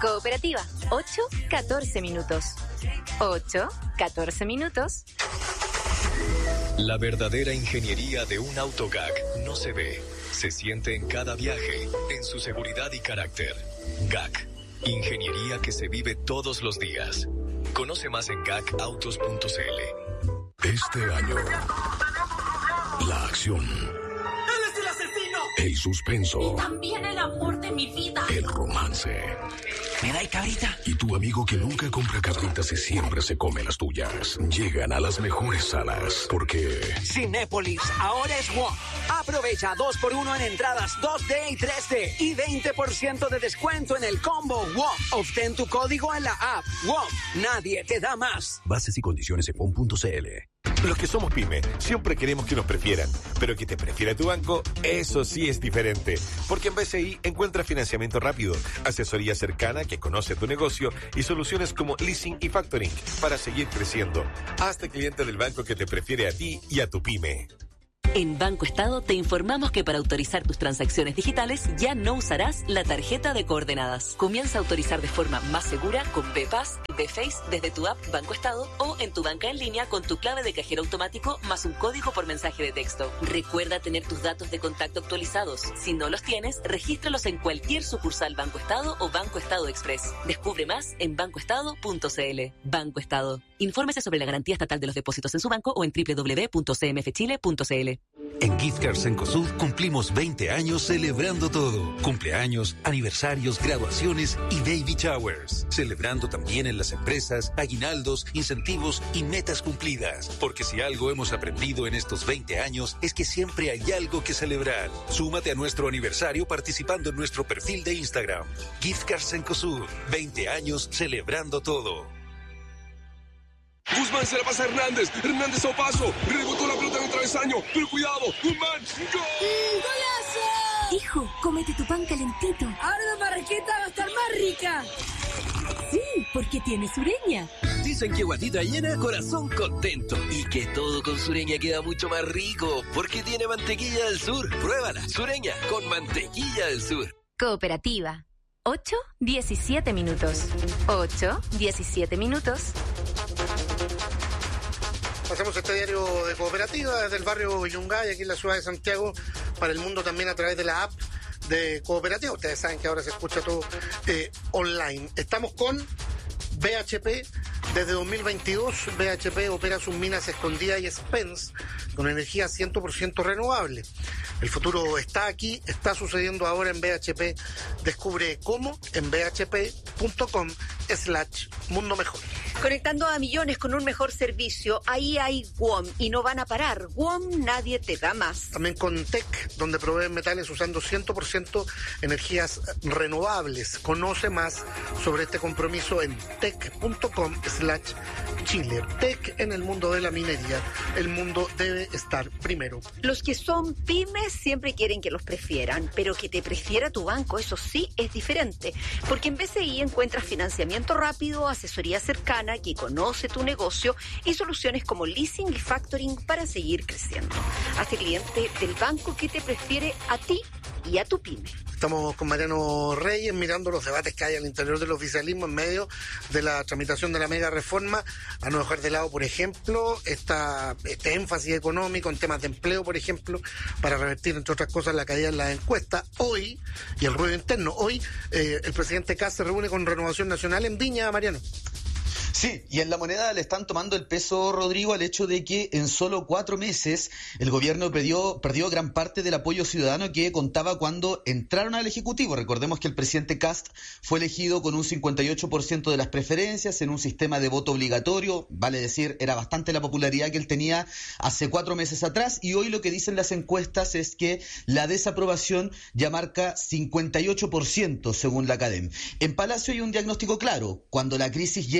Cooperativa, 8-14 minutos. 8-14 minutos. La verdadera ingeniería de un auto GAC no se ve, se siente en cada viaje, en su seguridad y carácter. GAC, ingeniería que se vive todos los días. Conoce más en gacautos.cl. Este año, la acción, ¡Él es el asesino! el suspenso, Y también el amor de mi vida. el romance. ¿Me da cabrita? Y tu amigo que nunca compra cabritas y siempre se come las tuyas. Llegan a las mejores salas porque Cinépolis ahora es WOM. Aprovecha 2x1 en entradas 2D y 3D y 20% de descuento en el combo WOM. Obtén tu código en la app WOM. Nadie te da más. bases y condiciones en WOM.cl. Los que somos pyme siempre queremos que nos prefieran, pero que te prefiera tu banco, eso sí es diferente. Porque en BCI encuentras financiamiento rápido, asesoría cercana que conoce tu negocio y soluciones como leasing y factoring para seguir creciendo. Hazte cliente del banco que te prefiere a ti y a tu pyme. En Banco Estado te informamos que para autorizar tus transacciones digitales ya no usarás la tarjeta de coordenadas. Comienza a autorizar de forma más segura con BPAS, BFace desde tu app Banco Estado o en tu banca en línea con tu clave de cajero automático más un código por mensaje de texto. Recuerda tener tus datos de contacto actualizados. Si no los tienes, regístralos en cualquier sucursal Banco Estado o Banco Estado Express. Descubre más en bancoestado.cl. Banco Estado. Infórmese sobre la garantía estatal de los depósitos en su banco o en www.cmfchile.cl. En Gift Cards Cencosud cumplimos 20 años celebrando todo. Cumpleaños, aniversarios, graduaciones y baby showers. Celebrando también en las empresas, aguinaldos, incentivos y metas cumplidas. Porque si algo hemos aprendido en estos 20 años es que siempre hay algo que celebrar. Súmate a nuestro aniversario participando en nuestro perfil de Instagram. Gift Cards Cencosud. 20 años celebrando todo. Guzmán se la pasa a Hernández. Hernández a paso. Rebotó la pelota en el travesaño. Pero cuidado. Guzmán. ¡Gol! ¡Golazo! Hijo, cómete tu pan calentito. Ahora la marraqueta va a estar más rica. Sí, porque tiene Sureña. Dicen que guatita llena, corazón contento. Y que todo con Sureña queda mucho más rico. Porque tiene mantequilla del sur. Pruébala. Sureña con mantequilla del sur. Cooperativa. 8-17 minutos. 8-17 minutos. Hacemos este diario de Cooperativa desde el barrio Yungay, aquí en la ciudad de Santiago, para el mundo también a través de la app de Cooperativa. Ustedes saben que ahora se escucha todo online. Estamos con BHP. Desde 2022, BHP opera sus minas escondidas y Spence con energía 100% renovable. El futuro está aquí, está sucediendo ahora en BHP. Descubre cómo en bhp.com/mundo mejor. Conectando a millones con un mejor servicio, ahí hay WOM y no van a parar. WOM, nadie te da más. También con TEC, donde proveen metales usando 100% energías renovables. Conoce más sobre este compromiso en tec.com/Chile. TEC en el mundo de la minería. El mundo debe estar primero. Los que son pymes siempre quieren que los prefieran, pero que te prefiera tu banco, eso sí es diferente. Porque en BCI encuentras financiamiento rápido, asesoría cercana, que conoce tu negocio y soluciones como leasing y factoring para seguir creciendo. Hazte cliente del banco que te prefiere a ti y a tu pyme. Estamos con Mariano Reyes mirando los debates que hay al interior del oficialismo en medio de la tramitación de la mega reforma, a no dejar de lado, por ejemplo, este énfasis económico en temas de empleo, por ejemplo, para revertir, entre otras cosas, la caída en las encuestas. Hoy, y el ruido interno, hoy el presidente Kast se reúne con Renovación Nacional en Viña, Mariano. Sí, y en La Moneda le están tomando el peso, Rodrigo, al hecho de que en solo 4 meses el gobierno perdió gran parte del apoyo ciudadano que contaba cuando entraron al Ejecutivo. Recordemos que el presidente Kast fue elegido con un 58% de las preferencias en un sistema de voto obligatorio, vale decir, era bastante la popularidad que él tenía hace 4 meses atrás, y hoy lo que dicen las encuestas es que la desaprobación ya marca 58% según la Academ. En Palacio hay un diagnóstico claro: cuando la crisis llega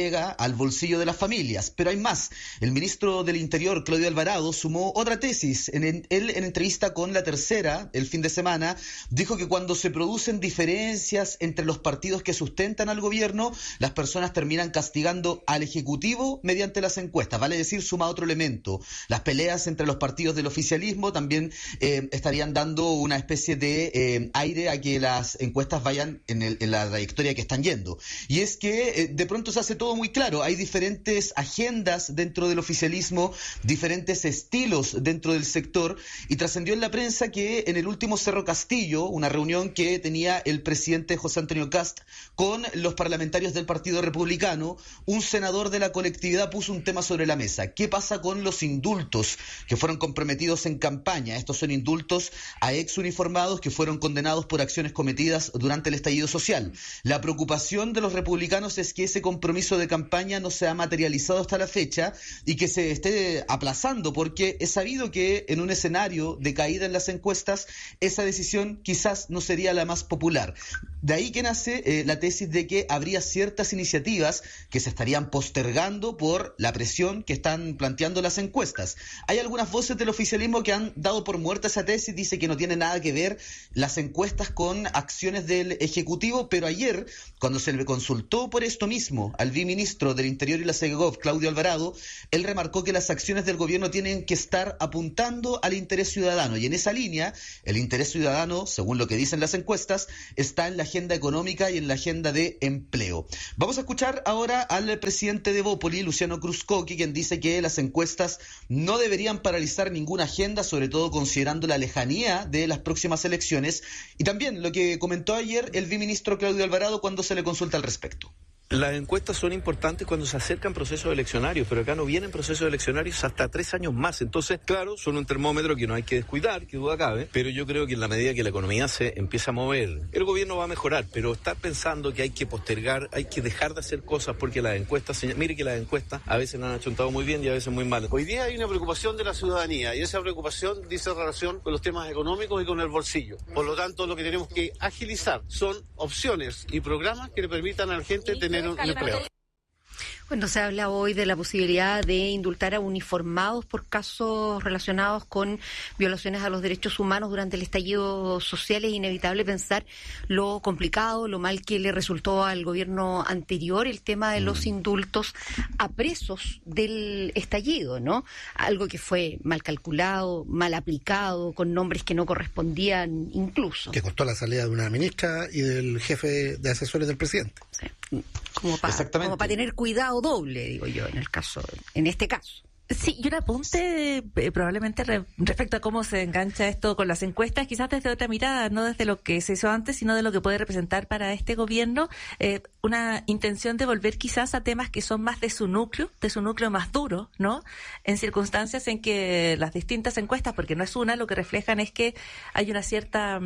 al bolsillo de las familias. Pero hay más. El ministro del Interior, Claudio Alvarado, sumó otra tesis. Él, en entrevista con La Tercera, el fin de semana, dijo que cuando se producen diferencias entre los partidos que sustentan al gobierno, las personas terminan castigando al Ejecutivo mediante las encuestas. Vale decir, suma otro elemento. Las peleas entre los partidos del oficialismo también estarían dando una especie de aire a que las encuestas vayan en la trayectoria que están yendo. Y es que de pronto se hace todo muy claro. Hay diferentes agendas dentro del oficialismo, diferentes estilos dentro del sector, y trascendió en la prensa que en el último Cerro Castillo, una reunión que tenía el presidente José Antonio Kast con los parlamentarios del Partido Republicano, un senador de la colectividad puso un tema sobre la mesa. ¿Qué pasa con los indultos que fueron comprometidos en campaña? Estos son indultos a ex uniformados que fueron condenados por acciones cometidas durante el estallido social. La preocupación de los republicanos es que ese compromiso de campaña no se ha materializado hasta la fecha y que se esté aplazando, porque es sabido que en un escenario de caída en las encuestas esa decisión quizás no sería la más popular. De ahí que nace la tesis de que habría ciertas iniciativas que se estarían postergando por la presión que están planteando las encuestas. Hay algunas voces del oficialismo que han dado por muerta esa tesis, dice que no tiene nada que ver las encuestas con acciones del Ejecutivo, pero ayer, cuando se le consultó por esto mismo al viceministro del Interior y la Segov, Claudio Alvarado, él remarcó que las acciones del gobierno tienen que estar apuntando al interés ciudadano, y en esa línea, el interés ciudadano, según lo que dicen las encuestas, está en la agenda económica y en la agenda de empleo. Vamos a escuchar ahora al presidente de Bópoli, Luciano Cruzcoqui, quien dice que las encuestas no deberían paralizar ninguna agenda, sobre todo considerando la lejanía de las próximas elecciones, y también lo que comentó ayer el viceministro Claudio Alvarado cuando se le consulta al respecto. Las encuestas son importantes cuando se acercan procesos eleccionarios, pero acá no vienen procesos eleccionarios hasta 3 años más. Entonces, claro, son un termómetro que no hay que descuidar, que duda cabe, pero yo creo que en la medida que la economía se empieza a mover, el gobierno va a mejorar, pero está pensando que hay que postergar, hay que dejar de hacer cosas porque las encuestas, mire que las encuestas a veces la han achuntado muy bien y a veces muy mal. Hoy día hay una preocupación de la ciudadanía y esa preocupación dice relación con los temas económicos y con el bolsillo. Por lo tanto, lo que tenemos que agilizar son opciones y programas que le permitan a la gente tener un empleo. Bueno, se habla hoy de la posibilidad de indultar a uniformados por casos relacionados con violaciones a los derechos humanos durante el estallido social. Es inevitable pensar lo complicado, lo mal que le resultó al gobierno anterior el tema de los indultos a presos del estallido, ¿no? Algo que fue mal calculado, mal aplicado, con nombres que no correspondían incluso. Que costó la salida de una ministra y del jefe de asesores del presidente. Sí. Como para tener cuidado doble, digo yo, en este caso. Sí, y un apunte probablemente respecto a cómo se engancha esto con las encuestas, quizás desde otra mirada, no desde lo que se hizo antes, sino de lo que puede representar para este gobierno, una intención de volver quizás a temas que son más de su núcleo más duro, ¿no? En circunstancias en que las distintas encuestas, porque no es una, lo que reflejan es que hay una cierta...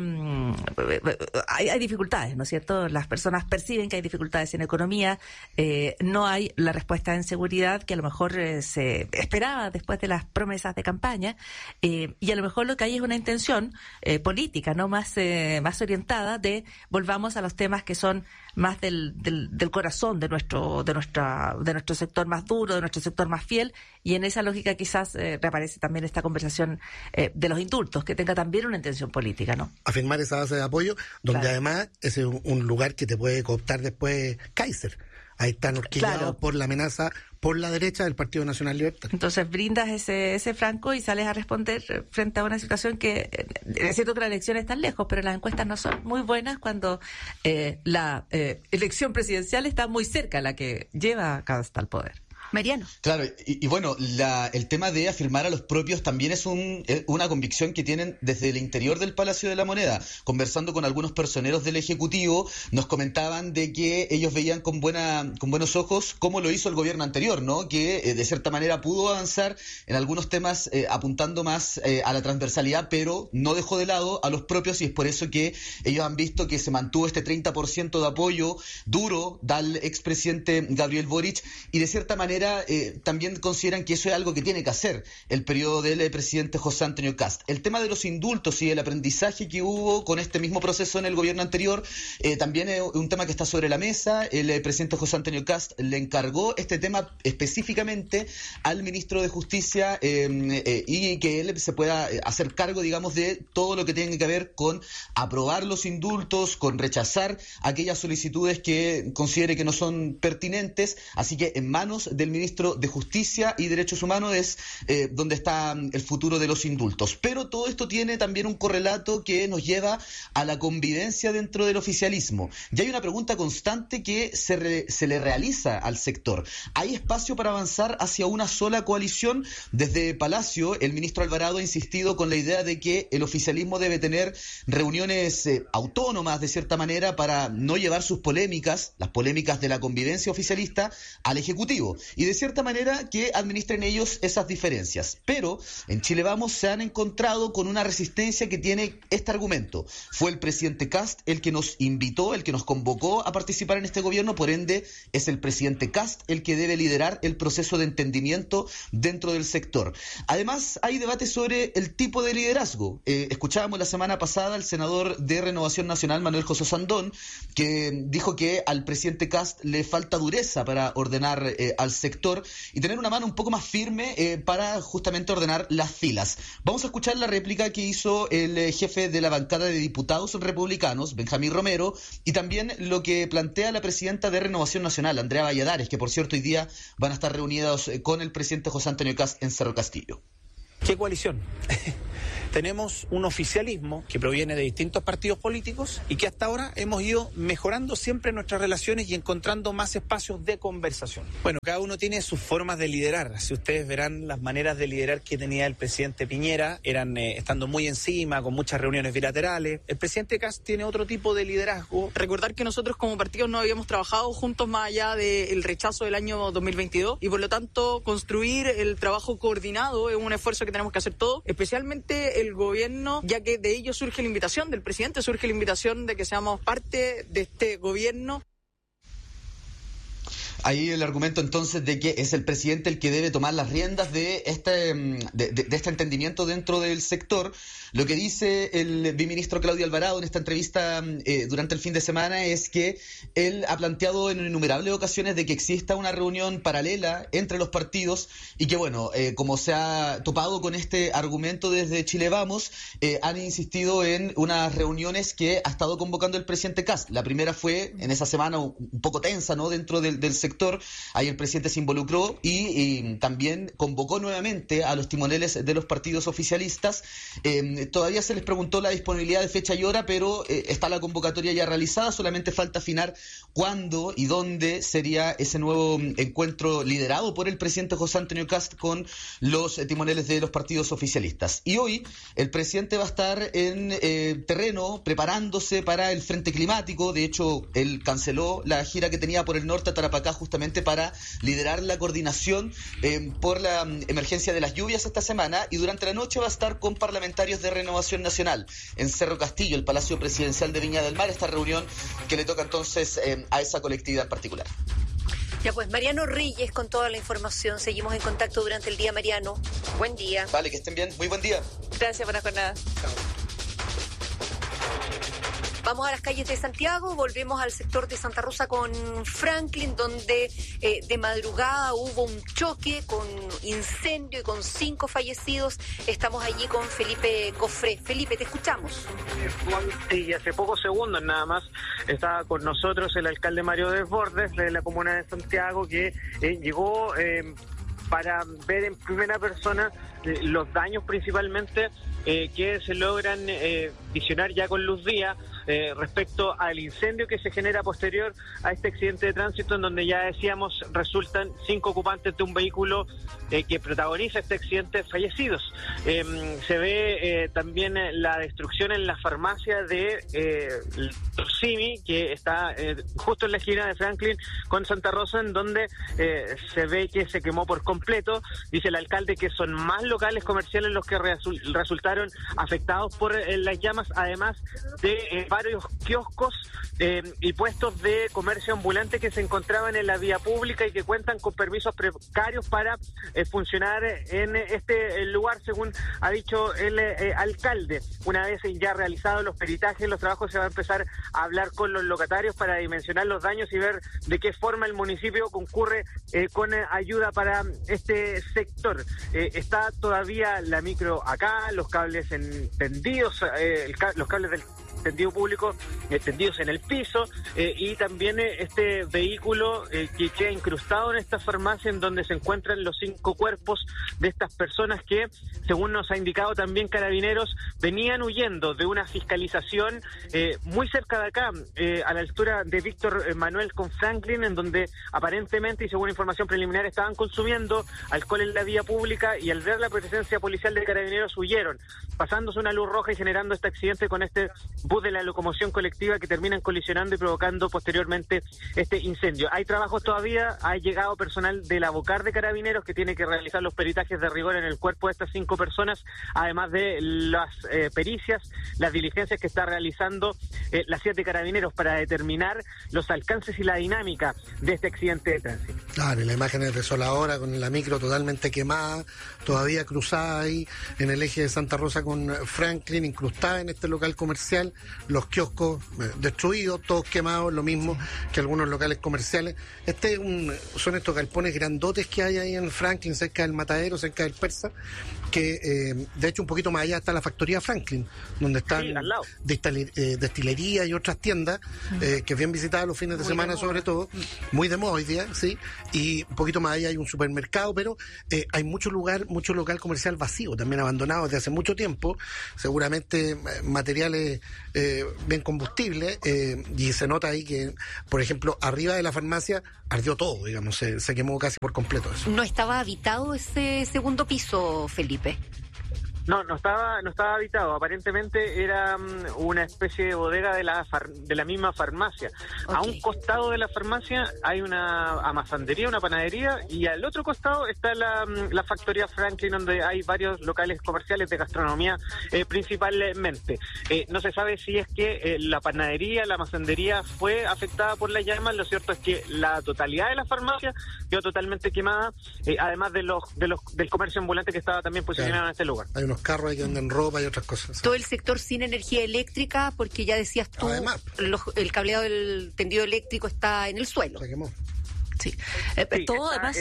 hay dificultades, ¿no es cierto? Las personas perciben que hay dificultades en economía, no hay la respuesta en seguridad que a lo mejor se esperaba después de las promesas de campaña, y a lo mejor lo que hay es una intención política, no más orientada de volvamos a los temas que son más del corazón de nuestro sector más duro, de nuestro sector más fiel, y en esa lógica quizás reaparece también esta conversación de los indultos, que tenga también una intención política, ¿no? Afirmar esa base de apoyo, donde además es un lugar que te puede cooptar después Kaiser. Ahí están horquillados por la amenaza por la derecha del Partido Nacional Libertario. Entonces brindas ese flanco y sales a responder frente a una situación que es cierto que las elecciones están lejos, pero las encuestas no son muy buenas cuando la elección presidencial está muy cerca, la que lleva hasta el poder. Mariano. Claro, y bueno, el tema de afirmar a los propios también es una convicción que tienen desde el interior del Palacio de la Moneda. Conversando con algunos personeros del Ejecutivo, nos comentaban de que ellos veían con buenos ojos cómo lo hizo el gobierno anterior, ¿no? Que de cierta manera pudo avanzar en algunos temas apuntando más a la transversalidad, pero no dejó de lado a los propios, y es por eso que ellos han visto que se mantuvo este 30% de apoyo duro del expresidente Gabriel Boric, y de cierta manera manera también consideran que eso es algo que tiene que hacer el periodo del presidente José Antonio Kast. El tema de los indultos y el aprendizaje que hubo con este mismo proceso en el gobierno anterior también es un tema que está sobre la mesa. El presidente José Antonio Kast le encargó este tema específicamente al ministro de Justicia y que él se pueda hacer cargo, digamos, de todo lo que tiene que ver con aprobar los indultos, con rechazar aquellas solicitudes que considere que no son pertinentes. Así que en manos del ministro de Justicia y Derechos Humanos es donde está el futuro de los indultos. Pero todo esto tiene también un correlato que nos lleva a la convivencia dentro del oficialismo. Y hay una pregunta constante que se le realiza al sector. ¿Hay espacio para avanzar hacia una sola coalición? Desde Palacio, el ministro Alvarado ha insistido con la idea de que el oficialismo debe tener reuniones autónomas, de cierta manera, para no llevar sus polémicas, las polémicas de la convivencia oficialista, al Ejecutivo. Y de cierta manera que administren ellos esas diferencias. Pero en Chile Vamos se han encontrado con una resistencia que tiene este argumento. Fue el presidente Kast el que nos invitó, el que nos convocó a participar en este gobierno, por ende es el presidente Kast el que debe liderar el proceso de entendimiento dentro del sector. Además, hay debate sobre el tipo de liderazgo. Escuchábamos la semana pasada al senador de Renovación Nacional, Manuel José Sandón, que dijo que al presidente Kast le falta dureza para ordenar al sector y tener una mano un poco más firme para justamente ordenar las filas. Vamos a escuchar la réplica que hizo el jefe de la bancada de diputados republicanos, Benjamín Romero, y también lo que plantea la presidenta de Renovación Nacional, Andrea Valladares, que por cierto hoy día van a estar reunidos con el presidente José Antonio Kast en Cerro Castillo. ¿Qué coalición? Tenemos un oficialismo que proviene de distintos partidos políticos y que hasta ahora hemos ido mejorando siempre nuestras relaciones y encontrando más espacios de conversación. Bueno, cada uno tiene sus formas de liderar. Si ustedes verán las maneras de liderar que tenía el presidente Piñera, eran estando muy encima, con muchas reuniones bilaterales. El presidente Kast tiene otro tipo de liderazgo. Recordar que nosotros como partidos no habíamos trabajado juntos más allá del rechazo del año 2022 y por lo tanto construir el trabajo coordinado es un esfuerzo que tenemos que hacer todos, especialmente el gobierno, ya que de ello surge la invitación del presidente, surge la invitación de que seamos parte de este gobierno. Ahí el argumento entonces de que es el presidente el que debe tomar las riendas de este entendimiento dentro del sector. Lo que dice el biministro Claudio Alvarado en esta entrevista durante el fin de semana es que él ha planteado en innumerables ocasiones de que exista una reunión paralela entre los partidos y que bueno, como se ha topado con este argumento desde Chile Vamos, han insistido en unas reuniones que ha estado convocando el presidente Kast. La primera fue en esa semana un poco tensa, ¿no?, dentro del sector. Ahí el presidente se involucró y también convocó nuevamente a los timoneles de los partidos oficialistas. Todavía se les preguntó la disponibilidad de fecha y hora, pero está la convocatoria ya realizada, solamente falta afinar cuándo y dónde sería ese nuevo encuentro liderado por el presidente José Antonio Kast con los timoneles de los partidos oficialistas. Y hoy el presidente va a estar en terreno preparándose para el frente climático. De hecho, él canceló la gira que tenía por el norte a Tarapacá justamente para liderar la coordinación por la emergencia de las lluvias esta semana, y durante la noche va a estar con parlamentarios de Renovación Nacional en Cerro Castillo, el Palacio Presidencial de Viña del Mar, esta reunión que le toca entonces a esa colectividad en particular. Ya pues, Mariano Reyes con toda la información. Seguimos en contacto durante el día, Mariano. Buen día. Vale, que estén bien. Muy buen día. Gracias, buena jornada. Chao. Vamos a las calles de Santiago, volvemos al sector de Santa Rosa con Franklin, donde de madrugada hubo un choque con incendio y con 5 fallecidos. Estamos allí con Felipe Cofré. Felipe, te escuchamos. Sí, hace pocos segundos nada más estaba con nosotros el alcalde Mario Desbordes de la comuna de Santiago, que llegó para ver en primera persona los daños principalmente que se logran visionar ya con luz día respecto al incendio que se genera posterior a este accidente de tránsito, en donde ya decíamos resultan 5 ocupantes de un vehículo que protagoniza este accidente fallecidos. Se ve también la destrucción en la farmacia de Simi, que está justo en la esquina de Franklin con Santa Rosa, en donde se ve que se quemó por completo. Dice el alcalde que son más locales comerciales los que resultaron afectados por las llamas, además de varios varios kioscos y puestos de comercio ambulante que se encontraban en la vía pública y que cuentan con permisos precarios para funcionar en este lugar, según ha dicho el alcalde. Una vez ya realizados los peritajes, los trabajos, se va a empezar a hablar con los locatarios para dimensionar los daños y ver de qué forma el municipio concurre con ayuda para este sector. Está todavía la micro acá, los cables tendidos, los cables del tendido público tendidos en el piso, y también este vehículo que queda incrustado en esta farmacia, en donde se encuentran los 5 cuerpos de estas personas que, según nos ha indicado también Carabineros, venían huyendo de una fiscalización muy cerca de acá, a la altura de Víctor Manuel con Franklin, en donde aparentemente, y según información preliminar, estaban consumiendo alcohol en la vía pública, y al ver la presencia policial de Carabineros huyeron, pasándose una luz roja y generando este accidente con este bus de la locomoción colectiva, que terminan colisionando y provocando posteriormente este incendio. Hay trabajos todavía, ha llegado personal de la Bocar de Carabineros que tiene que realizar los peritajes de rigor en el cuerpo de estas 5 personas, además de las pericias, las diligencias que está realizando la CIAT de Carabineros para determinar los alcances y la dinámica de este accidente de tránsito. Claro, y la imagen es desoladora, con la micro totalmente quemada, todavía cruzada ahí en el eje de Santa Rosa con Franklin, incrustada en este local comercial, los kioscos destruidos, todos quemados, lo mismo que algunos locales comerciales. Son estos galpones grandotes que hay ahí en Franklin, cerca del Matadero, cerca del Persa, que de hecho un poquito más allá está la factoría Franklin, donde están destilería y otras tiendas, que es bien visitada los fines de semana, sobre todo, muy de moda hoy día, sí, y un poquito más allá hay un supermercado, pero hay mucho local comercial vacío, también abandonado desde hace mucho tiempo, seguramente materiales bien combustibles, y se nota ahí que, por ejemplo, arriba de la farmacia ardió todo, digamos, se quemó casi por completo eso. ¿No estaba habitado ese segundo piso, Felipe? No estaba habitado. Aparentemente era una especie de bodega de la misma farmacia. Okay. A un costado de la farmacia hay una amasandería, una panadería, y al otro costado está la factoría Franklin, donde hay varios locales comerciales de gastronomía principalmente. No se sabe si es que la panadería, la amasandería fue afectada por las llamas. Lo cierto es que la totalidad de la farmacia quedó totalmente quemada, además del comercio ambulante que estaba también posicionado en este lugar. Hay unos carros ahí que venden ropa y otras cosas. Todo el sector sin energía eléctrica, porque ya decías tú, además, el cableado del tendido eléctrico está en el suelo. Se quemó. Sí. Todo además...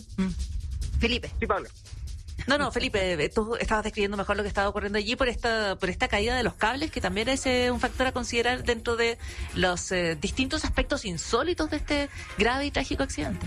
Felipe. Sí, Pablo. No, Felipe, tú estabas describiendo mejor lo que estaba ocurriendo allí por esta caída de los cables, que también es un factor a considerar dentro de los distintos aspectos insólitos de este grave y trágico accidente.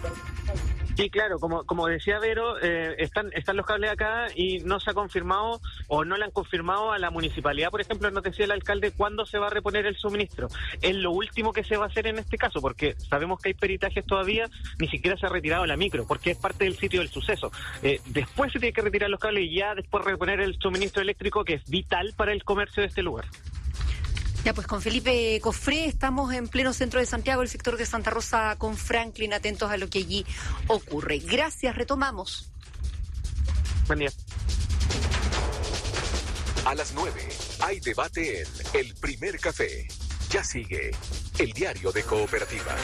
Sí, claro, como decía Vero, están los cables acá y no se ha confirmado, o no le han confirmado a la municipalidad, por ejemplo, nos decía el alcalde, cuándo se va a reponer el suministro. Es lo último que se va a hacer en este caso, porque sabemos que hay peritajes todavía, ni siquiera se ha retirado la micro, porque es parte del sitio del suceso. Después se tiene que retirar los cables y ya después reponer el suministro eléctrico, que es vital para el comercio de este lugar. Ya, pues con Felipe Cofré estamos en pleno centro de Santiago, el sector de Santa Rosa con Franklin, atentos a lo que allí ocurre. Gracias, retomamos. Buen día. A las 9 hay debate en El Primer Café. Ya sigue el diario de Cooperativa.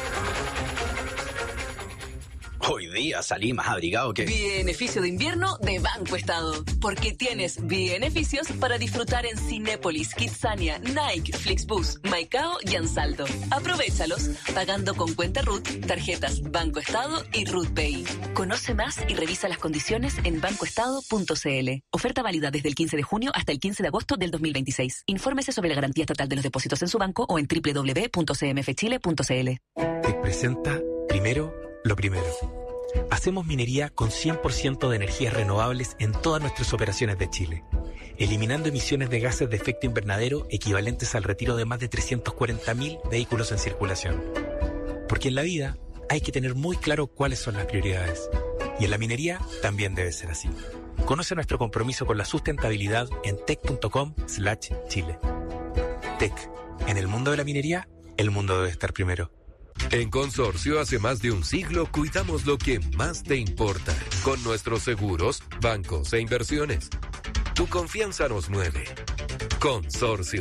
Hoy día salí más abrigado que... Beneficio de invierno de Banco Estado. Porque tienes beneficios para disfrutar en Cinépolis, Kidzania, Nike, Flixbus, Maicao y Ansaldo. Aprovéchalos pagando con cuenta RUT, tarjetas Banco Estado y RUT Pay. Conoce más y revisa las condiciones en bancoestado.cl. Oferta válida desde el 15 de junio hasta el 15 de agosto del 2026. Infórmese sobre la garantía estatal de los depósitos en su banco o en www.cmfchile.cl. Te presenta primero lo primero. Hacemos minería con 100% de energías renovables en todas nuestras operaciones de Chile, eliminando emisiones de gases de efecto invernadero equivalentes al retiro de más de 340.000 vehículos en circulación. Porque en la vida hay que tener muy claro cuáles son las prioridades. Y en la minería también debe ser así. Conoce nuestro compromiso con la sustentabilidad en tec.com/Chile. Tec. En el mundo de la minería, el mundo debe estar primero. En Consorcio, hace más de un siglo, cuidamos lo que más te importa. Con nuestros seguros, bancos e inversiones. Tu confianza nos mueve. Consorcio.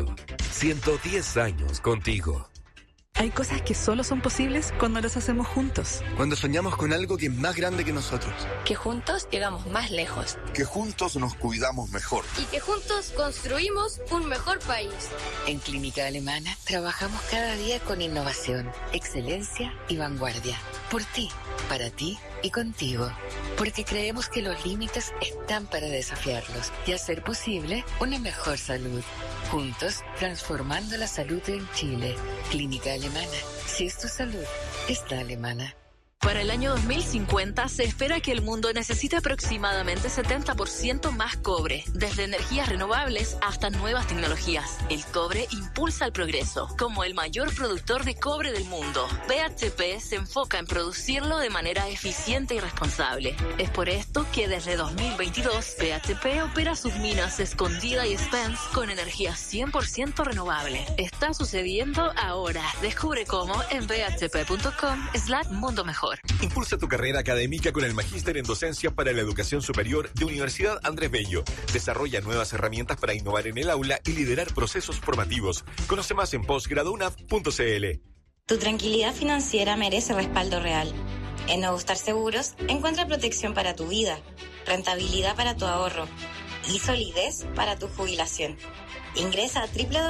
110 años contigo. Hay cosas que solo son posibles cuando las hacemos juntos. Cuando soñamos con algo que es más grande que nosotros. Que juntos llegamos más lejos. Que juntos nos cuidamos mejor. Y que juntos construimos un mejor país. En Clínica Alemana trabajamos cada día con innovación, excelencia y vanguardia. Por ti, para ti y contigo. Porque creemos que los límites están para desafiarlos y hacer posible una mejor salud. Juntos, transformando la salud en Chile. Clínica Alemana. Si es tu salud, es la alemana. Para el año 2050 se espera que el mundo necesite aproximadamente 70% más cobre, desde energías renovables hasta nuevas tecnologías. El cobre impulsa el progreso. Como el mayor productor de cobre del mundo, BHP se enfoca en producirlo de manera eficiente y responsable. Es por esto que desde 2022 BHP opera sus minas Escondida y Spence con energía 100% renovable. Está sucediendo ahora. Descubre cómo en bhp.com/mundo mejor. Impulsa tu carrera académica con el Magíster en Docencia para la Educación Superior de Universidad Andrés Bello. Desarrolla nuevas herramientas para innovar en el aula y liderar procesos formativos. Conoce más en postgraduunap.cl. Tu tranquilidad financiera merece respaldo real. En Ogostar Seguros encuentra protección para tu vida, rentabilidad para tu ahorro y solidez para tu jubilación. Ingresa a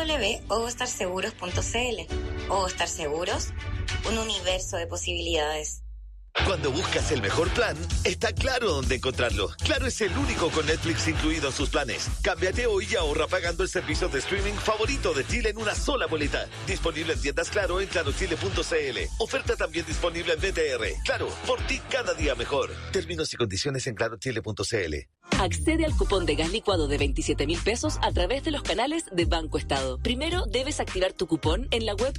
www.ogostarseguros.cl. Ogostar Seguros, un universo de posibilidades. Cuando buscas el mejor plan, está Claro dónde encontrarlo. Claro es el único con Netflix incluido en sus planes. Cámbiate hoy y ahorra pagando el servicio de streaming favorito de Chile en una sola boleta. Disponible en tiendas Claro en clarochile.cl. Oferta también disponible en BTR. Claro, por ti cada día mejor. Términos y condiciones en clarochile.cl. Accede al cupón de gas licuado de 27.000 pesos a través de los canales de Banco Estado. Primero debes activar tu cupón en la web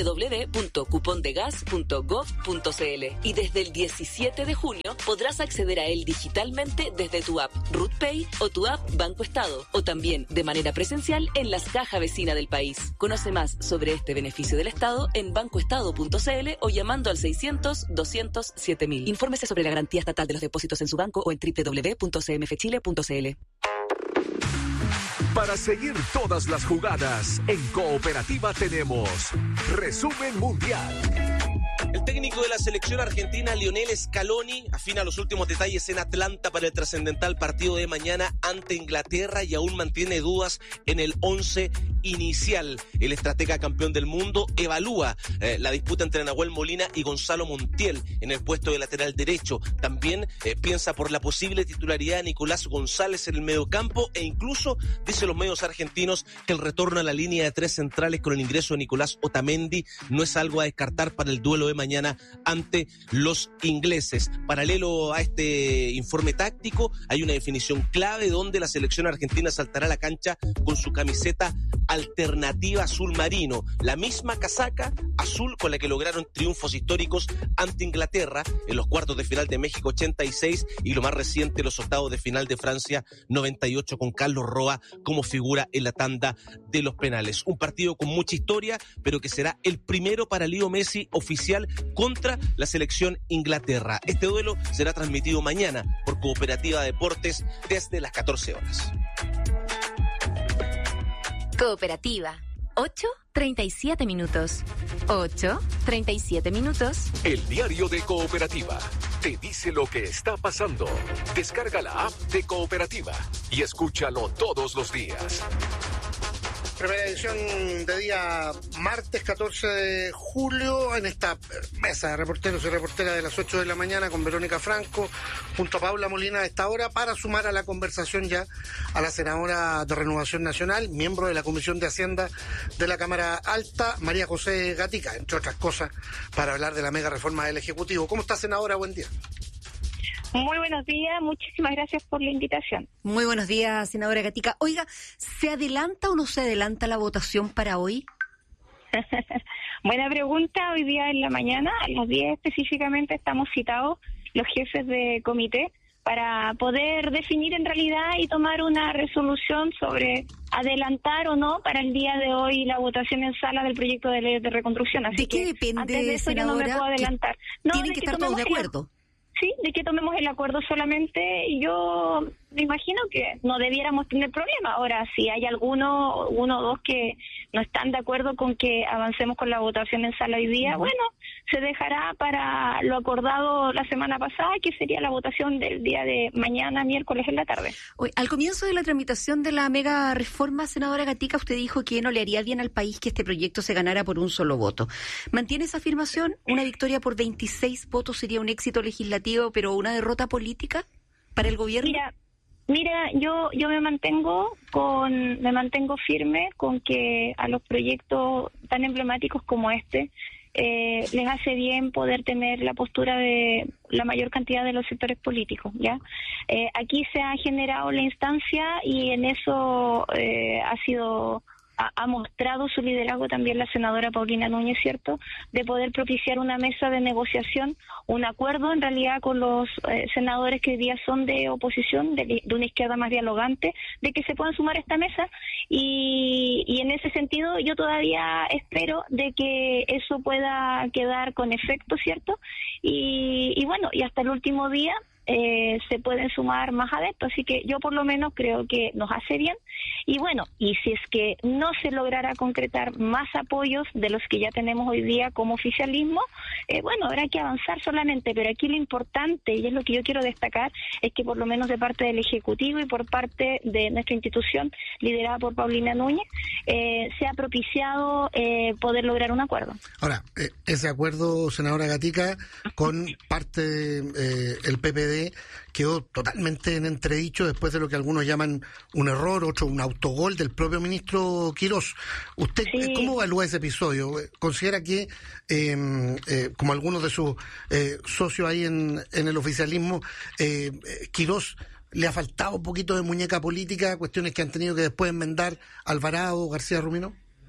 www.cupondegas.gov.cl y desde el 17 de junio podrás acceder a él digitalmente desde tu app RootPay o tu app Banco Estado o también de manera presencial en las cajas vecinas del país. Conoce más sobre este beneficio del Estado en bancoestado.cl o llamando al 600-200-7000. Infórmese sobre la garantía estatal de los depósitos en su banco o en www.cmfchile.cl. Para seguir todas las jugadas, en Cooperativa tenemos Resumen Mundial. El técnico de la selección argentina, Lionel Scaloni, afina los últimos detalles en Atlanta para el trascendental partido de mañana ante Inglaterra y aún mantiene dudas en el 11 inicial. El estratega campeón del mundo evalúa la disputa entre Nahuel Molina y Gonzalo Montiel en el puesto de lateral derecho. También piensa por la posible titularidad de Nicolás González en el mediocampo e incluso, dice los medios argentinos, que el retorno a la línea de tres centrales con el ingreso de Nicolás Otamendi no es algo a descartar para el duelo de mañana ante los ingleses. Paralelo a este informe táctico, hay una definición clave donde la selección argentina saltará a la cancha con su camiseta alternativa azul marino, la misma casaca azul con la que lograron triunfos históricos ante Inglaterra en los cuartos de final de México 86 y lo más reciente los octavos de final de Francia 98 con Carlos Roa como figura en la tanda de los penales. Un partido con mucha historia, pero que será el primero para Leo Messi oficial contra la selección Inglaterra. Este duelo será transmitido mañana por Cooperativa Deportes desde las 14 horas. Cooperativa. 8:37 minutos. 8:37 minutos. El diario de Cooperativa te dice lo que está pasando. Descarga la app de Cooperativa y escúchalo todos los días. Primera edición de día martes 14 de julio en esta mesa de reporteros y reporteras de las 8 de la mañana con Verónica Franco junto a Paula Molina a esta hora para sumar a la conversación ya a la senadora de Renovación Nacional, miembro de la Comisión de Hacienda de la Cámara Alta, María José Gatica, entre otras cosas, para hablar de la mega reforma del Ejecutivo. ¿Cómo está, senadora? Buen día. Muy buenos días, muchísimas gracias por la invitación. Muy buenos días, senadora Gatica. Oiga, ¿se adelanta o no se adelanta la votación para hoy? Buena pregunta. Hoy día en la mañana, a las 10 específicamente, estamos citados los jefes de comité para poder definir en realidad y tomar una resolución sobre adelantar o no para el día de hoy la votación en sala del proyecto de ley de reconstrucción. Así ¿De qué que depende, antes de eso senadora, yo no me puedo adelantar. Tienen que estar todos de acuerdo. de que tomemos el acuerdo solamente, y yo me imagino que no debiéramos tener problema. Ahora, si hay uno o dos que no están de acuerdo con que avancemos con la votación en sala hoy día, bueno, se dejará para lo acordado la semana pasada, que sería la votación del día de mañana, miércoles en la tarde. Hoy, al comienzo de la tramitación de la mega reforma, senadora Gatica, usted dijo que no le haría bien al país que este proyecto se ganara por un solo voto. ¿Mantiene esa afirmación? ¿Una victoria por 26 votos sería un éxito legislativo, pero una derrota política para el gobierno? Mira, yo me mantengo firme con que a los proyectos tan emblemáticos como este les hace bien poder tener la postura de la mayor cantidad de los sectores políticos, ¿ya? Aquí se ha generado la instancia y en eso ha mostrado su liderazgo también la senadora Paulina Núñez, ¿cierto?, de poder propiciar una mesa de negociación, un acuerdo en realidad con los senadores que hoy día son de oposición, de una izquierda más dialogante, de que se puedan sumar a esta mesa, y en ese sentido yo todavía espero de que eso pueda quedar con efecto, ¿cierto?, y bueno, y hasta el último día se pueden sumar más adeptos, así que yo por lo menos creo que nos hace bien. Y bueno, y si es que no se lograra concretar más apoyos de los que ya tenemos hoy día como oficialismo, bueno, habrá que avanzar solamente, pero aquí lo importante, y es lo que yo quiero destacar, es que por lo menos de parte del Ejecutivo y por parte de nuestra institución liderada por Paulina Núñez, se ha propiciado poder lograr un acuerdo. Ahora, ese acuerdo, senadora Gatica, con parte del PPD quedó totalmente en entredicho después de lo que algunos llaman un error, otro un autogol del propio ministro Quirós. ¿Usted cómo evalúa ese episodio? ¿Considera que, como algunos de sus socios ahí en el oficialismo, Quirós le ha faltado un poquito de muñeca política, cuestiones que han tenido que después enmendar Alvarado, García Rumino?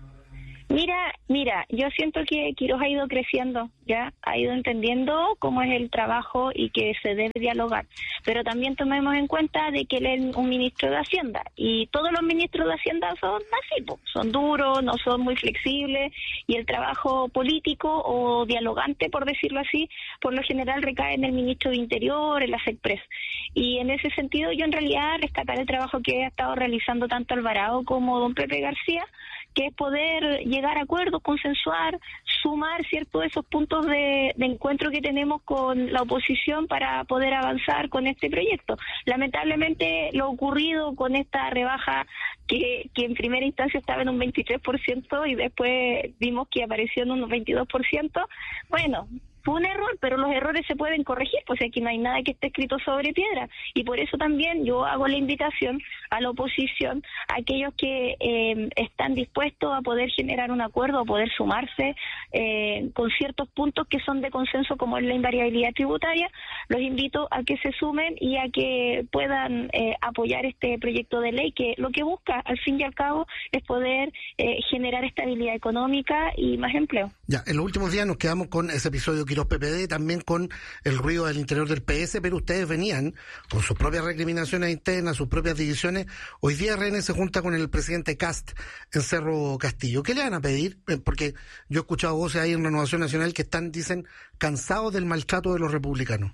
Mira, yo siento que Quirós ha ido creciendo, ya ha ido entendiendo cómo es el trabajo y que se debe dialogar, pero también tomemos en cuenta de que él es un ministro de Hacienda, y todos los ministros de Hacienda son así, son duros, no son muy flexibles, y el trabajo político o dialogante, por decirlo así, por lo general recae en el ministro de Interior, en la SECPRES, y en ese sentido yo en realidad rescatar el trabajo que ha estado realizando tanto Alvarado como don Pepe García, que es poder llegar a acuerdos, consensuar, sumar, ¿cierto?, esos puntos de encuentro que tenemos con la oposición para poder avanzar con este proyecto. Lamentablemente, lo ocurrido con esta rebaja que en primera instancia estaba en un 23% y después vimos que apareció en un 22%, bueno, fue un error, pero los errores se pueden corregir, pues aquí no hay nada que esté escrito sobre piedra, y por eso también yo hago la invitación a la oposición, a aquellos que están dispuestos a poder generar un acuerdo, a poder sumarse con ciertos puntos que son de consenso, como es la invariabilidad tributaria. Los invito a que se sumen y a que puedan apoyar este proyecto de ley, que lo que busca, al fin y al cabo, es poder generar estabilidad económica y más empleo. Ya, en los últimos días nos quedamos con ese episodio Quirós PPD, también con el ruido del interior del PS, pero ustedes venían con sus propias recriminaciones internas, sus propias divisiones. Hoy día RN se junta con el presidente Kast en Cerro Castillo. ¿Qué le van a pedir? Porque yo he escuchado voces ahí en Renovación Nacional que dicen, cansados del maltrato de los republicanos.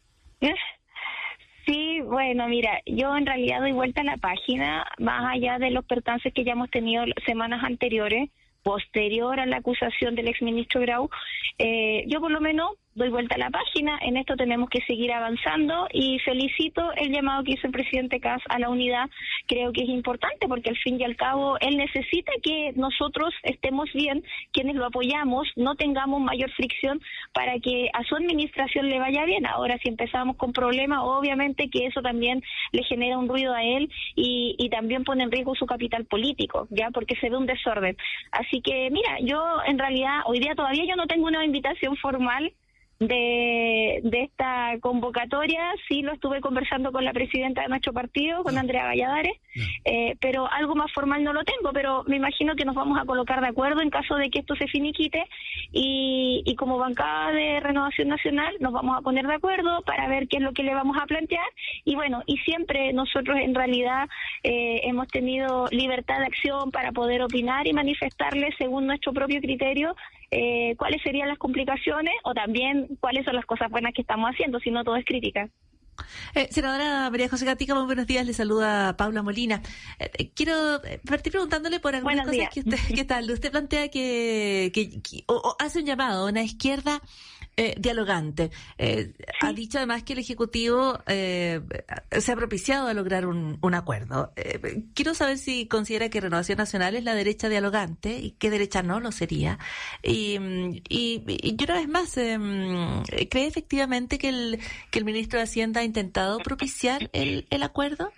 Sí, bueno, mira, yo en realidad doy vuelta a la página, más allá de los percances que ya hemos tenido semanas anteriores, posterior a la acusación del exministro Grau, yo por lo menos doy vuelta a la página, en esto tenemos que seguir avanzando, y felicito el llamado que hizo el presidente Kast a la unidad. Creo que es importante porque al fin y al cabo él necesita que nosotros estemos bien, quienes lo apoyamos, no tengamos mayor fricción para que a su administración le vaya bien. Ahora, si empezamos con problemas, obviamente que eso también le genera un ruido a él y también pone en riesgo su capital político, ya, porque se ve un desorden. Así que, mira, yo en realidad hoy día todavía yo no tengo una invitación formal de esta convocatoria. Sí lo estuve conversando con la presidenta de nuestro partido, con Andrea Valladares, pero algo más formal no lo tengo, pero me imagino que nos vamos a colocar de acuerdo en caso de que esto se finiquite, y como bancada de Renovación Nacional nos vamos a poner de acuerdo para ver qué es lo que le vamos a plantear, y bueno, y siempre nosotros en realidad hemos tenido libertad de acción para poder opinar y manifestarle según nuestro propio criterio cuáles serían las complicaciones o también cuáles son las cosas buenas que estamos haciendo, si no todo es crítica. Senadora María José Gatica, muy buenos días, le saluda Paula Molina. Quiero partir preguntándole por algunas cosas que usted plantea que hace un llamado a una izquierda dialogante. Ha dicho además que el Ejecutivo se ha propiciado a lograr un acuerdo. Quiero saber si considera que Renovación Nacional es la derecha dialogante y qué derecha no lo sería. Y una vez más, ¿cree efectivamente que el ministro de Hacienda ha intentado propiciar el acuerdo?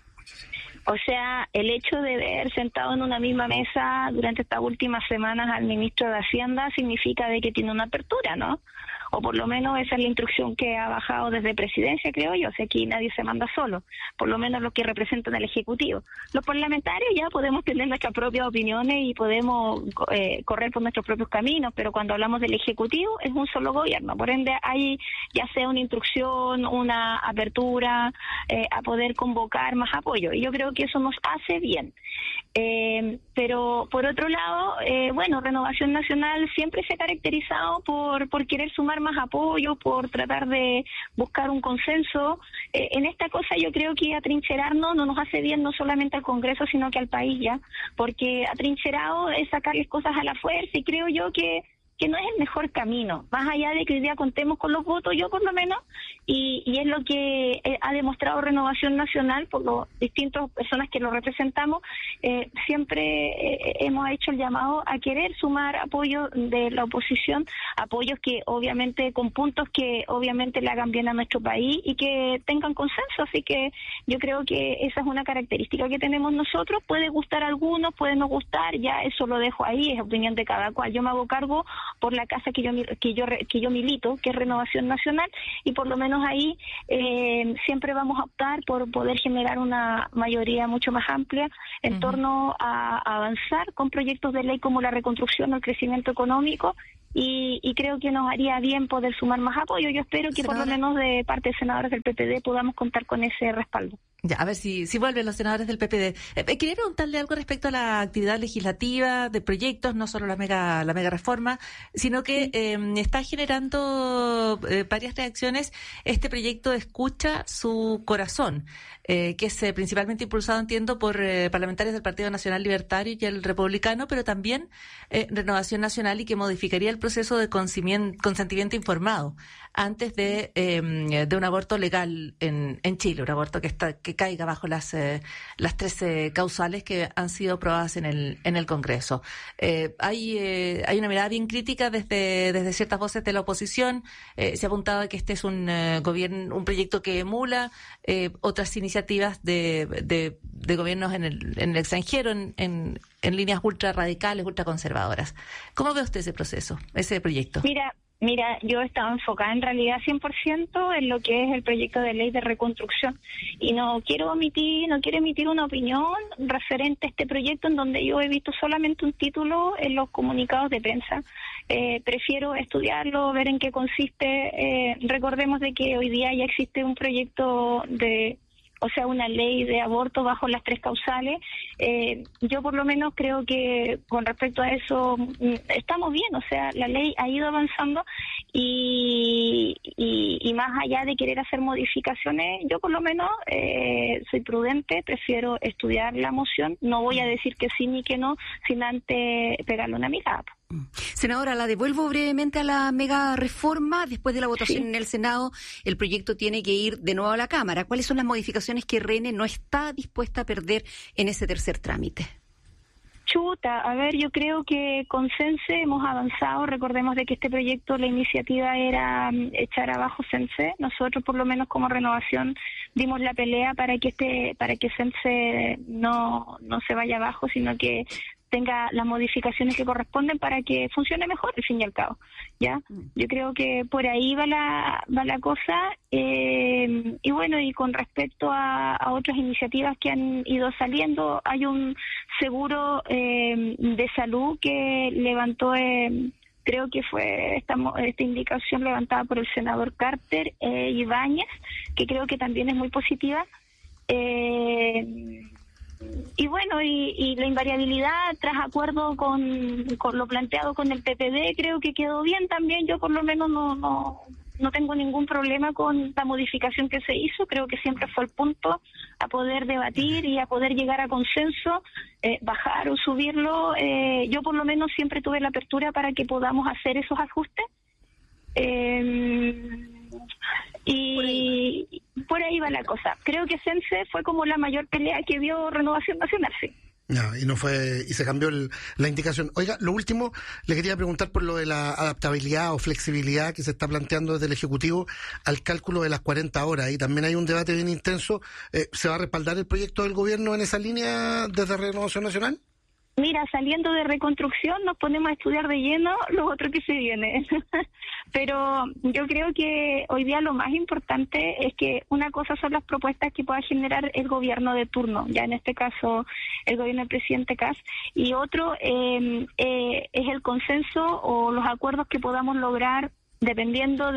O sea, el hecho de haber sentado en una misma mesa durante estas últimas semanas al ministro de Hacienda significa de que tiene una apertura, ¿no? O por lo menos esa es la instrucción que ha bajado desde Presidencia, creo yo. O sea, aquí nadie se manda solo, por lo menos los que representan al Ejecutivo. Los parlamentarios ya podemos tener nuestras propias opiniones y podemos correr por nuestros propios caminos, pero cuando hablamos del Ejecutivo es un solo gobierno. Por ende, hay ya sea una instrucción, una apertura a poder convocar más apoyo. Y yo creo que eso nos hace bien. Pero por otro lado, Renovación Nacional siempre se ha caracterizado por querer sumar más apoyo, por tratar de buscar un consenso. En esta cosa yo creo que atrincherarnos no nos hace bien no solamente al Congreso, sino que al país ya, porque atrincherado es sacarles cosas a la fuerza y creo yo que no es el mejor camino, más allá de que hoy día contemos con los votos, yo por lo menos, y es lo que ha demostrado Renovación Nacional por las distintas personas que lo representamos, siempre hemos hecho el llamado a querer sumar apoyo de la oposición, apoyos que obviamente, con puntos que obviamente le hagan bien a nuestro país y que tengan consenso, así que yo creo que esa es una característica que tenemos nosotros, puede gustar a algunos, puede no gustar, ya eso lo dejo ahí, es opinión de cada cual, yo me hago cargo por la casa que yo milito, que es Renovación Nacional, y por lo menos ahí siempre vamos a optar por poder generar una mayoría mucho más amplia en torno a avanzar con proyectos de ley como la reconstrucción o el crecimiento económico, y creo que nos haría bien poder sumar más apoyo. Yo espero que por lo menos de parte de senadores del PPD podamos contar con ese respaldo. Ya, a ver si vuelven los senadores del PPD. Quería preguntarle algo respecto a la actividad legislativa de proyectos, no solo la mega reforma, sino que está generando varias reacciones este proyecto de Escucha su Corazón, que es principalmente impulsado, entiendo, por parlamentarios del Partido Nacional Libertario y el Republicano, pero también Renovación Nacional, y que modificaría el proceso de consentimiento informado antes de un aborto legal en Chile, un aborto que caiga bajo las 13 causales que han sido aprobadas en el Congreso. Hay una mirada bien crítica desde ciertas voces de la oposición. Se ha apuntado a que este es un proyecto que emula otras iniciativas de gobiernos en el extranjero, en líneas ultra radicales, ultra conservadoras. ¿Cómo ve usted ese proceso, ese proyecto? Mira, yo estaba enfocada en realidad 100% en lo que es el proyecto de ley de reconstrucción y no quiero emitir una opinión referente a este proyecto en donde yo he visto solamente un título en los comunicados de prensa. Prefiero estudiarlo, ver en qué consiste. Recordemos de que hoy día ya existe un proyecto una ley de aborto bajo las 3 causales. Yo por lo menos creo que con respecto a eso estamos bien, o sea, la ley ha ido avanzando y más allá de querer hacer modificaciones, yo por lo menos soy prudente, prefiero estudiar la moción, no voy a decir que sí ni que no, sin antes pegarle una mirada. Senadora, la devuelvo brevemente a la mega reforma. Después de la votación en el Senado, el proyecto tiene que ir de nuevo a la Cámara. ¿Cuáles son las modificaciones que RN no está dispuesta a perder en ese tercer trámite? Yo creo que con CENSE hemos avanzado. Recordemos de que este proyecto, la iniciativa era echar abajo CENSE. Nosotros, por lo menos como Renovación, dimos la pelea para que CENSE no se vaya abajo, sino que tenga las modificaciones que corresponden para que funcione mejor, al fin y al cabo, ¿ya? Yo creo que por ahí va la cosa, y con respecto a otras iniciativas que han ido saliendo, hay un seguro de salud que levantó, creo que fue esta indicación levantada por el senador Carter Ibáñez, que creo que también es muy positiva. bueno, y la invariabilidad, tras acuerdo con lo planteado con el PPD, creo que quedó bien también. Yo por lo menos no tengo ningún problema con la modificación que se hizo. Creo que siempre fue el punto a poder debatir y a poder llegar a consenso, bajar o subirlo. Yo por lo menos siempre tuve la apertura para que podamos hacer esos ajustes. Y por ahí va la cosa. Creo que Sense fue como la mayor pelea que dio Renovación Nacional, sí. No, y se cambió la indicación. Oiga, lo último, le quería preguntar por lo de la adaptabilidad o flexibilidad que se está planteando desde el Ejecutivo al cálculo de las 40 horas. Y también hay un debate bien intenso. ¿Se va a respaldar el proyecto del gobierno en esa línea desde Renovación Nacional? Mira, saliendo de reconstrucción nos ponemos a estudiar de lleno lo otro que se viene. Pero yo creo que hoy día lo más importante es que una cosa son las propuestas que pueda generar el gobierno de turno, ya en este caso el gobierno del presidente Kast, y otro es el consenso o los acuerdos que podamos lograr dependiendo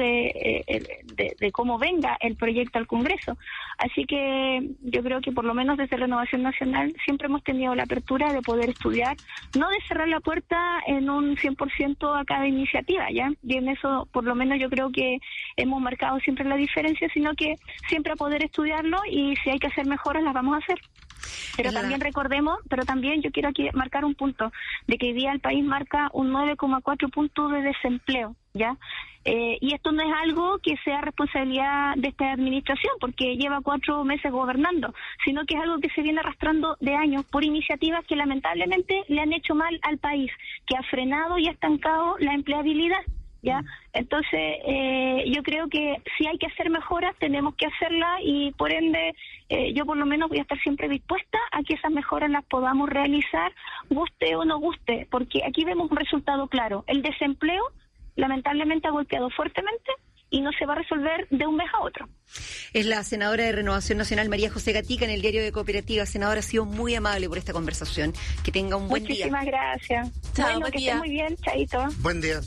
de cómo venga el proyecto al Congreso. Así que yo creo que por lo menos desde Renovación Nacional siempre hemos tenido la apertura de poder estudiar, no de cerrar la puerta en un 100% a cada iniciativa, ¿ya? Y en eso por lo menos yo creo que hemos marcado siempre la diferencia, sino que siempre a poder estudiarlo y si hay que hacer mejoras las vamos a hacer. Pero también recordemos, yo quiero aquí marcar un punto, de que hoy día el país marca un 9,4 puntos de desempleo, ¿ya? Y esto no es algo que sea responsabilidad de esta administración, porque lleva 4 meses gobernando, sino que es algo que se viene arrastrando de años por iniciativas que lamentablemente le han hecho mal al país, que ha frenado y ha estancado la empleabilidad, ¿ya? Entonces, yo creo que si hay que hacer mejoras, tenemos que hacerlas y por ende, yo por lo menos voy a estar siempre dispuesta a que esas mejoras las podamos realizar, guste o no guste, porque aquí vemos un resultado claro. El desempleo, lamentablemente, ha golpeado fuertemente y no se va a resolver de un mes a otro. Es la senadora de Renovación Nacional, María José Gatica, en el Diario de Cooperativa. Senadora, ha sido muy amable por esta conversación. Que tenga un buen día. Muchísimas gracias. Chao, bueno, que esté muy bien, chaito. Buen día.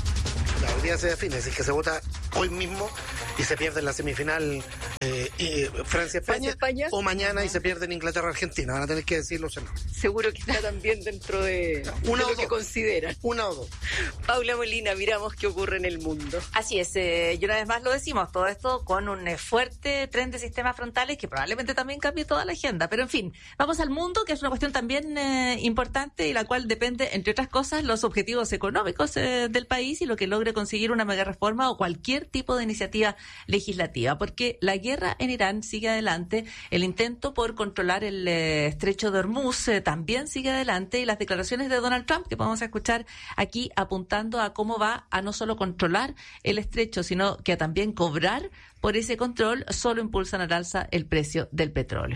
El día se define, es decir, que se vota hoy mismo y se pierde en la semifinal Francia-España, o mañana y se pierde en Inglaterra-Argentina. Van a tener que decirlo, senador. Seguro que está también dentro de lo que consideran. Una o dos. Paula Molina, miramos qué ocurre en el mundo. Así es, y una vez más lo decimos, todo esto con un fuerte tren de sistemas frontales que probablemente también cambie toda la agenda. Pero en fin, vamos al mundo, que es una cuestión también importante y la cual depende, entre otras cosas, los objetivos económicos del país y lo que logre conseguir una mega reforma o cualquier tipo de iniciativa legislativa, porque la guerra en Irán sigue adelante, el intento por controlar el estrecho de Hormuz también sigue adelante y las declaraciones de Donald Trump que podemos escuchar aquí apuntando a cómo va a no solo controlar el estrecho, sino que a también cobrar por ese control, solo impulsan al alza el precio del petróleo.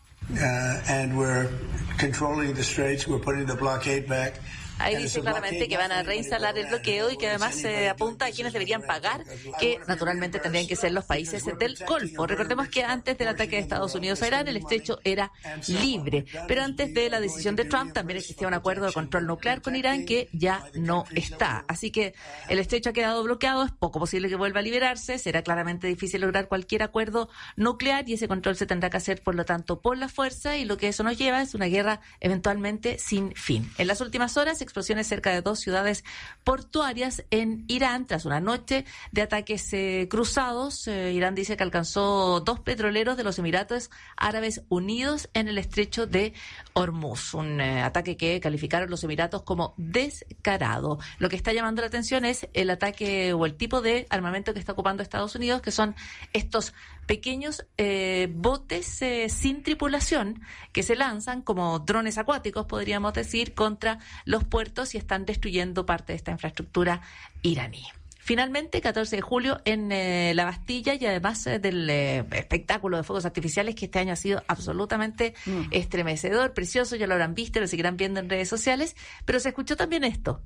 And we're controlling the straits, we're putting the blockade back. Ahí dice claramente que van a reinstalar el bloqueo y que además se apunta a quienes deberían pagar, que naturalmente tendrían que ser los países del Golfo. Recordemos que antes del ataque de Estados Unidos a Irán, el estrecho era libre, pero antes de la decisión de Trump también existía un acuerdo de control nuclear con Irán que ya no está. Así que el estrecho ha quedado bloqueado, es poco posible que vuelva a liberarse, será claramente difícil lograr cualquier acuerdo nuclear y ese control se tendrá que hacer, por lo tanto, por la fuerza, y lo que eso nos lleva es una guerra eventualmente sin fin. En las últimas horas, explosiones cerca de 2 ciudades portuarias en Irán tras una noche de ataques cruzados. Irán dice que alcanzó 2 petroleros de los Emiratos Árabes Unidos en el estrecho de Hormuz, un ataque que calificaron los Emiratos como descarado. Lo que está llamando la atención es el ataque o el tipo de armamento que está ocupando Estados Unidos, que son estos pequeños botes sin tripulación que se lanzan como drones acuáticos, podríamos decir, contra los puertos y están destruyendo parte de esta infraestructura iraní. Finalmente, 14 de julio en la Bastilla, y además del espectáculo de fuegos artificiales que este año ha sido absolutamente estremecedor, precioso, ya lo habrán visto, lo seguirán viendo en redes sociales, pero se escuchó también esto.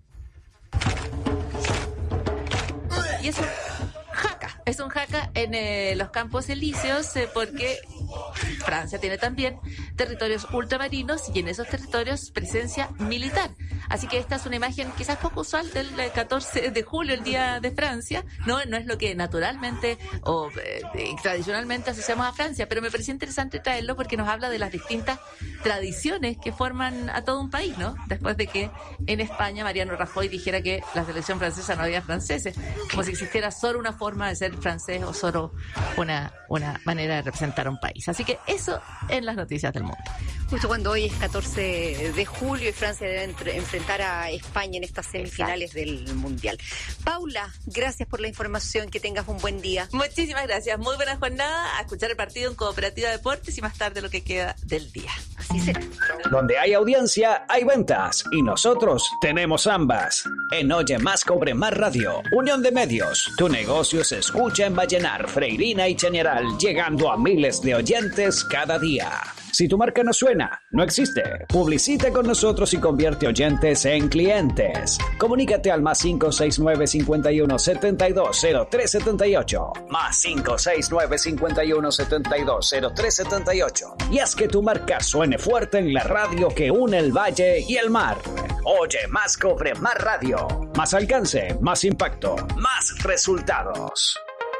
Y eso... Es un jaca en los Campos Elíseos porque Francia tiene también territorios ultramarinos y en esos territorios presencia militar. Así que esta es una imagen quizás poco usual del 14 de julio, el Día de Francia. No es lo que naturalmente o tradicionalmente asociamos a Francia, pero me pareció interesante traerlo porque nos habla de las distintas tradiciones que forman a todo un país, ¿no? Después de que en España Mariano Rajoy dijera que la selección francesa no había franceses, como si existiera solo una forma de ser francés o solo una manera de representar a un país. Así que eso en las noticias del mundo. Justo cuando hoy es 14 de julio y Francia debe enfrentar a España en estas semifinales del Mundial. Paula, gracias por la información, que tengas un buen día. Muchísimas gracias, muy buena jornada, a escuchar el partido en Cooperativa Deportes y más tarde lo que queda del día. Así será. Donde hay audiencia, hay ventas y nosotros tenemos ambas. En Oye Más Cobre Más Radio, Unión de Medios, tu negocio se escucha en Vallenar, Freirina y Chañaral, llegando a miles de oyentes cada día. Si tu marca no suena, no existe. Publicita con nosotros y convierte oyentes en clientes. Comunícate al +569 51 72 03 78. +569 51 72 03 78. Y haz que tu marca suene fuerte en la radio que une el valle y el mar. Oye Más Cobre Más Radio. Más alcance, más impacto, más resultados.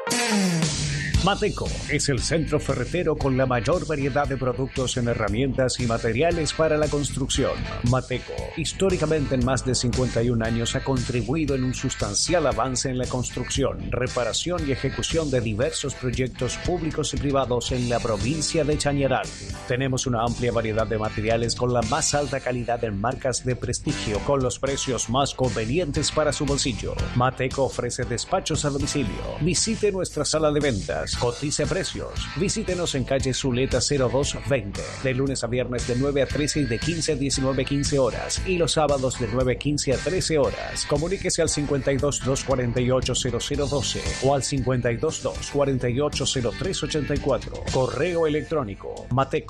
Mateco es el centro ferretero con la mayor variedad de productos en herramientas y materiales para la construcción. Mateco, históricamente en más de 51 años, ha contribuido en un sustancial avance en la construcción, reparación y ejecución de diversos proyectos públicos y privados en la provincia de Chañaral. Tenemos una amplia variedad de materiales con la más alta calidad en marcas de prestigio, con los precios más convenientes para su bolsillo. Mateco ofrece despachos a domicilio. Visite nuestra sala de ventas. Cotice precios. Visítenos en calle Zuleta 0220, de lunes a viernes de 9 a 13 y de 15 a 19:15 horas, y los sábados de 9:15 a 13 horas. Comuníquese al 52 248 0012 o al 52 248 0384. Correo electrónico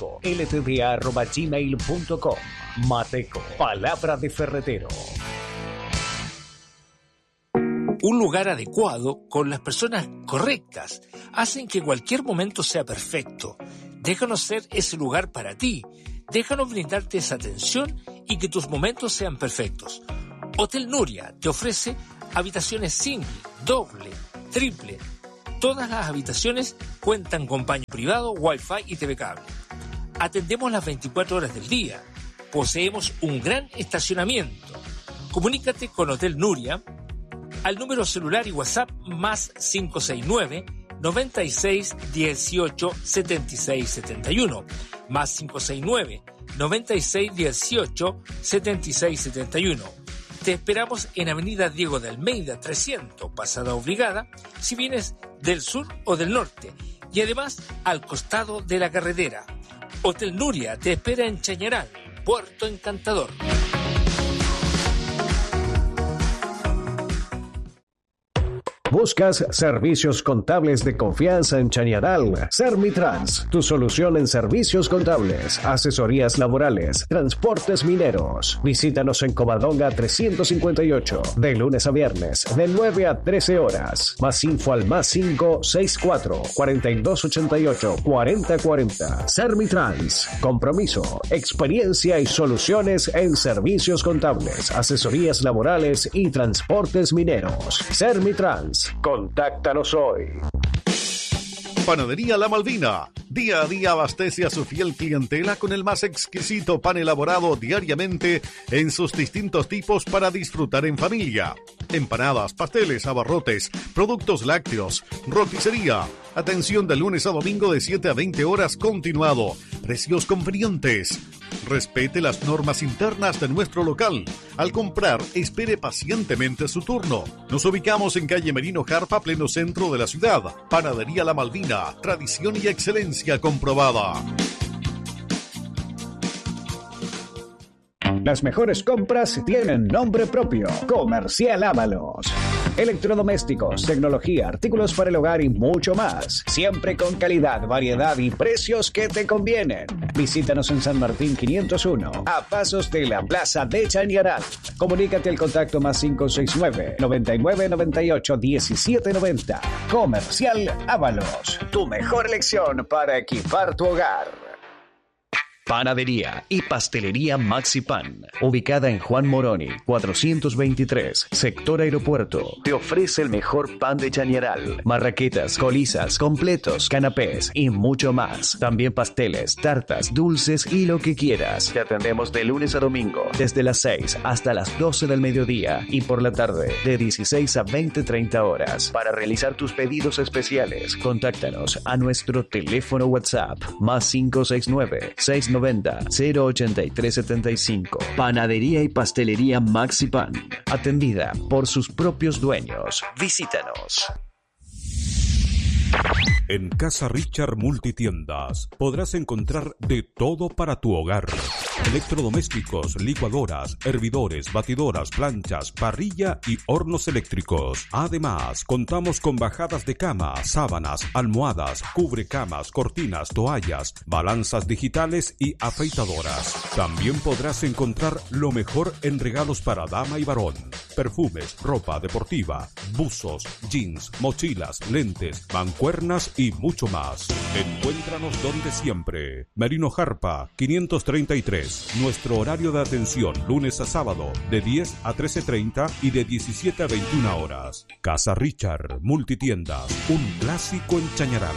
mateco@gmail.com. Mateco, palabra de ferretero. Un lugar adecuado, con las personas correctas, hacen que cualquier momento sea perfecto. Déjanos ser ese lugar para ti. Déjanos brindarte esa atención y que tus momentos sean perfectos. Hotel Nuria te ofrece habitaciones single, doble, triple. Todas las habitaciones cuentan con baño privado, wifi y TV cable. Atendemos las 24 horas del día. Poseemos un gran estacionamiento. Comunícate con Hotel Nuria al número celular y WhatsApp +569 96 18 76 71, +569 96 18 76 71. Te esperamos en Avenida Diego de Almeida 300, Pasada Obligada, si vienes del sur o del norte, y además al costado de la carretera. Hotel Nuria te espera en Chañaral, Puerto Encantador. ¿Buscas servicios contables de confianza en Chañaral? Sermitrans, tu solución en servicios contables, asesorías laborales, transportes mineros. Visítanos en Covadonga 358, de lunes a viernes, de 9 a 13 horas. Más info al +564 4288 4040. Sermitrans, compromiso, experiencia y soluciones en servicios contables, asesorías laborales y transportes mineros. Sermitrans. Contáctanos hoy. Panadería La Malvina. Día a día abastece a su fiel clientela con el más exquisito pan elaborado diariamente en sus distintos tipos para disfrutar en familia. Empanadas, pasteles, abarrotes, productos lácteos, roticería. Atención de lunes a domingo de 7 a 20 horas continuado. Precios convenientes. Respete las normas internas de nuestro local. Al comprar, espere pacientemente su turno. Nos ubicamos en calle Merino Jarpa, pleno centro de la ciudad. Panadería La Malvina, tradición y excelencia comprobada. Las mejores compras tienen nombre propio. Comercial Ábalos. Electrodomésticos, tecnología, artículos para el hogar y mucho más. Siempre con calidad, variedad y precios que te convienen. Visítanos en San Martín 501, a pasos de la Plaza de Chañaral. Comunícate al contacto +569 99 98 17 90. Comercial Ábalos. Tu mejor elección para equipar tu hogar. Panadería y Pastelería Maxi Pan, ubicada en Juan Moroni, 423, sector Aeropuerto. Te ofrece el mejor pan de Chañaral, marraquetas, colizas, completos, canapés y mucho más. También pasteles, tartas, dulces y lo que quieras. Te atendemos de lunes a domingo, desde las 6 hasta las 12 del mediodía y por la tarde, de 16 a 20:30 horas. Para realizar tus pedidos especiales, contáctanos a nuestro teléfono WhatsApp, más 569-690-08375. Panadería y Pastelería Maxi Pan, atendida por sus propios dueños. Visítanos. En Casa Richard Multitiendas podrás encontrar de todo para tu hogar. Electrodomésticos, licuadoras, hervidores, batidoras, planchas, parrilla y hornos eléctricos. Además, contamos con bajadas de cama, sábanas, almohadas, cubrecamas, cortinas, toallas, balanzas digitales y afeitadoras. También podrás encontrar lo mejor en regalos para dama y varón. Perfumes, ropa deportiva, buzos, jeans, mochilas, lentes, mancuernas y mucho más. Encuéntranos donde siempre. Merino Jarpa, 533. Nuestro horario de atención lunes a sábado de 10 a 13:30 y de 17 a 21 horas. Casa Richard Multitiendas, un clásico en Chañaral.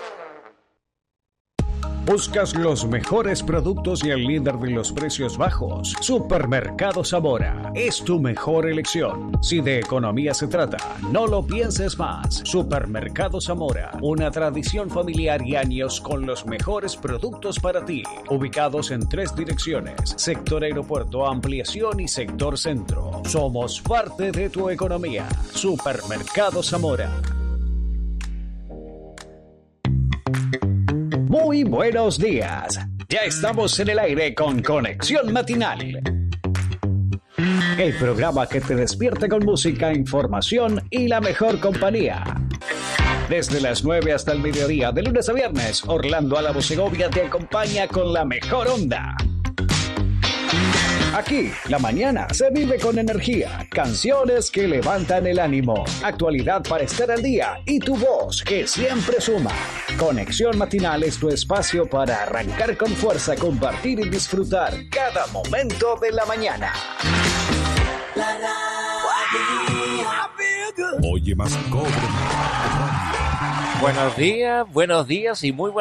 ¿Buscas los mejores productos y el líder de los precios bajos? Supermercado Zamora es tu mejor elección. Si de economía se trata, no lo pienses más. Supermercado Zamora, una tradición familiar y años con los mejores productos para ti. Ubicados en 3 direcciones: sector Aeropuerto, Ampliación y sector Centro. Somos parte de tu economía. Supermercado Zamora. Muy buenos días. Ya estamos en el aire con Conexión Matinal. El programa que te despierta con música, información y la mejor compañía. Desde las 9 hasta el mediodía, de lunes a viernes, Orlando Álamo Segovia te acompaña con la mejor onda. Aquí, la mañana se vive con energía, canciones que levantan el ánimo, actualidad para estar al día y tu voz que siempre suma. Conexión Matinal es tu espacio para arrancar con fuerza, compartir y disfrutar cada momento de la mañana. Oye más cobre. Buenos días y muy buenos